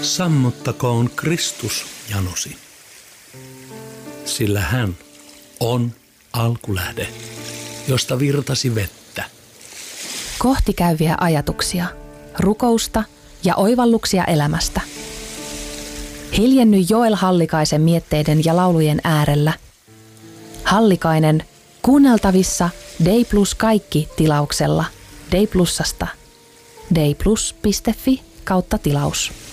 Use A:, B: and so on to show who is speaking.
A: Sammuttakoon Kristus janosi, sillä hän on alkulähde, josta virtasi vettä.
B: Kohtikäyviä ajatuksia, rukousta ja oivalluksia elämästä. Hiljenny Joel Hallikaisen mietteiden ja laulujen äärellä. Hallikainen kuunneltavissa Dayplus kaikki -tilauksella Dayplusasta. dayplus.fi/tilaus.